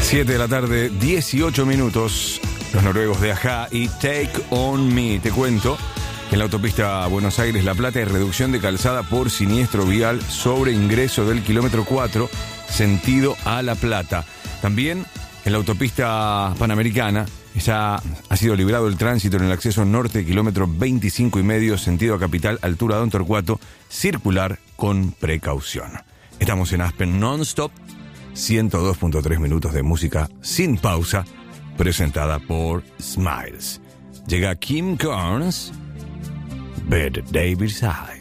7 de la tarde, 18 minutos. Los noruegos de Ajá y Take On Me. Te cuento que en la autopista Buenos Aires-La Plata hay reducción de calzada por siniestro vial sobre ingreso del kilómetro 4, sentido a La Plata. También en la autopista Panamericana ya ha sido liberado el tránsito en el acceso norte, kilómetro 25,5, sentido a Capital, altura Don Torcuato, circular con precaución. Estamos en Aspen Non-Stop, 102.3 minutos de música sin pausa, presentada por Smiles. Llega Kim Carnes, Bette Davis High.